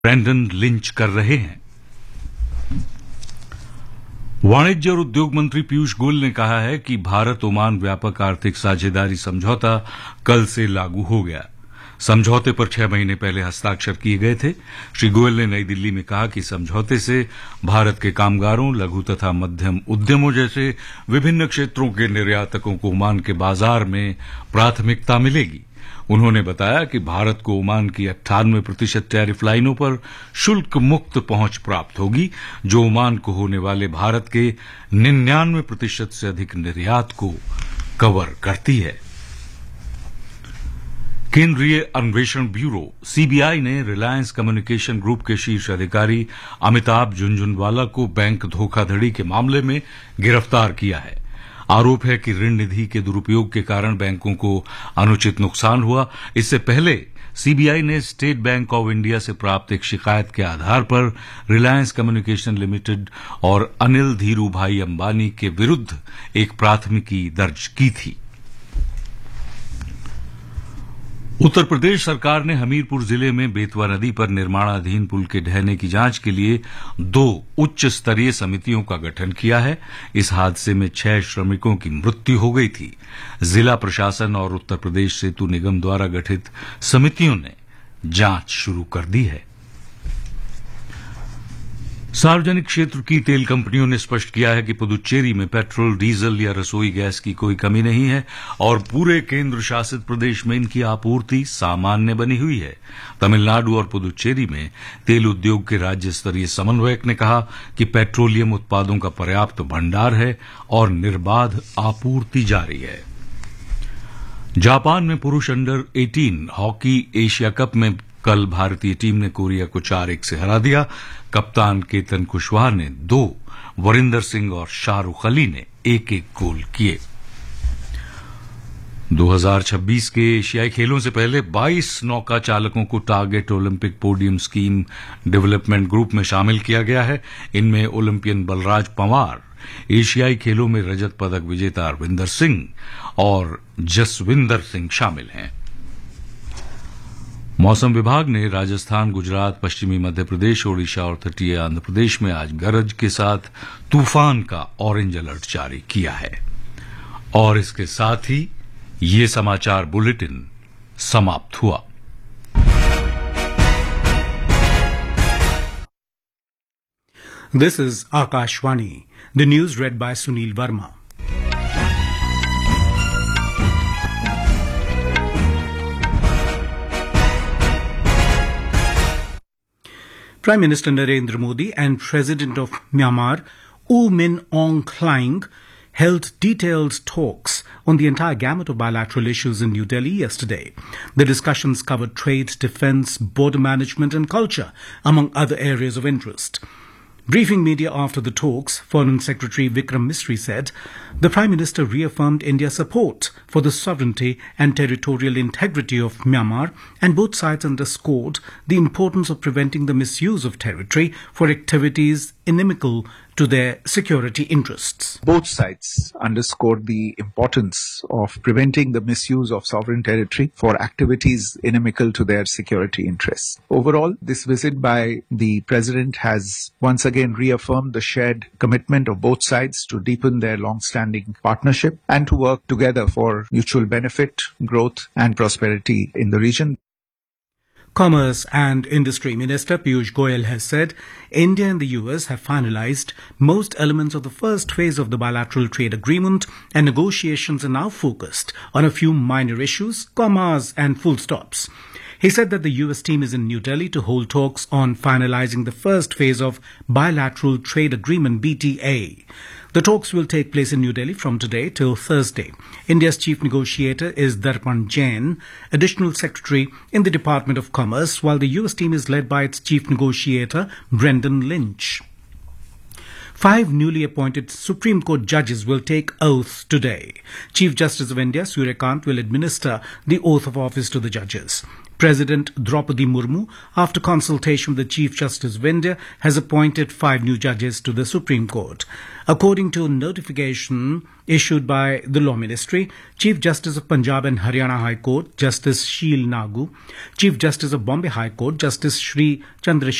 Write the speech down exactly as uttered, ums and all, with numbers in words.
Brendon lynch कर रहे हैं। वाणिज्य और उद्योग मंत्री पीयूष गोयल ने कहा है कि भारत ओमान व्यापक आर्थिक साझेदारी समझौता कल से लागू हो गया। समझौते पर छह महीने पहले हस्ताक्षर किए गए थे। श्री गोयल ने नई दिल्ली में कहा कि समझौते से भारत के कामगारों, लघु तथा मध्यम उद्यमों जैसे विभिन्न क्षेत्रों के निर्यातकों को ओमान के बाजार में प्राथमिकता मिलेगी। उन्होंने बताया कि भारत को ओमान की अट्ठानवे प्रतिशत टैरिफ लाइनों पर शुल्क मुक्त पहुंच प्राप्त होगी, जो ओमान को होने वाले भारत के निन्यानवे प्रतिशत से अधिक निर्यात को कवर करती है। केंद्रीय अन्वेषण ब्यूरो सीबीआई ने रिलायंस कम्युनिकेशन ग्रुप के शीर्ष अधिकारी अमिताभ झुनझुनवाला को बैंक धोखाधड़ी के मामले में गिरफ्तार किया है। आरोप है कि ऋण निधि के दुरुपयोग के कारण बैंकों को अनुचित नुकसान हुआ। इससे पहले सीबीआई ने स्टेट बैंक ऑफ इंडिया से प्राप्त एक शिकायत के आधार पर रिलायंस कम्युनिकेशन लिमिटेड और अनिल धीरूभाई अंबानी के विरुद्ध एक प्राथमिकी दर्ज की थी। उत्तर प्रदेश सरकार ने हमीरपुर जिले में बेतवा नदी पर निर्माणाधीन पुल के ढहने की जांच के लिए दो उच्च स्तरीय समितियों का गठन किया है। इस हादसे में छह श्रमिकों की मृत्यु हो गई थी। जिला प्रशासन और उत्तर प्रदेश सेतु निगम द्वारा गठित समितियों ने जांच शुरू कर दी है। सार्वजनिक क्षेत्र की तेल कंपनियों ने स्पष्ट किया है कि पुदुच्चेरी में पेट्रोल, डीजल या रसोई गैस की कोई कमी नहीं है और पूरे केंद्र शासित प्रदेश में इनकी आपूर्ति सामान्य बनी हुई है। तमिलनाडु और पुदुच्चेरी में तेल उद्योग के राज्य स्तरीय समन्वयक ने कहा कि पेट्रोलियम उत्पादों का पर्याप्त भंडार है और निर्बाध आपूर्ति जारी है। जापान में पुरुष अंडर अठारह हॉकी एशिया कप में कल भारतीय टीम ने कोरिया को चार एक से हरा दिया। कप्तान केतन कुशवाहा ने दो, वरिंदर सिंह और शाहरुख अली ने एक एक गोल किए। दो हज़ार छब्बीस के एशियाई खेलों से पहले बाईस नौका चालकों को target Olympic podium scheme development group में शामिल किया गया है। इनमें ओलंपियन बलराज पंवार, एशियाई खेलों में रजत पदक विजेता अरविंदर सिंह और जसविंदर सिंह शामिल हैं। मौसम विभाग ने राजस्थान, गुजरात, पश्चिमी मध्य प्रदेश, ओडिशा और तटीय आंध्र प्रदेश में आज गरज के साथ तूफान का ऑरेंज अलर्ट जारी किया है। और इसके साथ ही ये समाचार बुलेटिन समाप्त हुआ। This is Akashvani, the news red bye Sunil Verma. Prime Minister Narendra Modi and President of Myanmar, U Min Aung Hlaing, held detailed talks on the entire gamut of bilateral issues in New Delhi yesterday. The discussions covered trade, defence, border management and culture, among other areas of interest. Briefing media after the talks, Foreign Secretary Vikram Misri said the Prime Minister reaffirmed India's support for the sovereignty and territorial integrity of Myanmar, and both sides underscored the importance of preventing the misuse of territory for activities inimical to their security interests. Both sides underscored the importance of preventing the misuse of sovereign territory for activities inimical to their security interests. Overall, this visit by the President has once again reaffirmed the shared commitment of both sides to deepen their long-standing partnership and to work together for mutual benefit, growth and prosperity in the region. Commerce and Industry Minister Piyush Goyal has said India and the U S have finalized most elements of the first phase of the bilateral trade agreement, and negotiations are now focused on a few minor issues, commas and full stops. He said that the U S team is in New Delhi to hold talks on finalizing the first phase of bilateral trade agreement B T A. The talks will take place in New Delhi from today till Thursday. India's chief negotiator is Darpan Jain, additional secretary in the Department of Commerce, while the U S team is led by its chief negotiator, Brendan Lynch. Five newly appointed Supreme Court judges will take oath today. Chief Justice of India, Surya Kant, will administer the oath of office to the judges. President Draupadi Murmu, after consultation with the Chief Justice of India, has appointed five new judges to the Supreme Court. According to a notification issued by the Law Ministry, Chief Justice of Punjab and Haryana High Court, Justice Sheel Nagu, Chief Justice of Bombay High Court, Justice Shri Chandrasekhar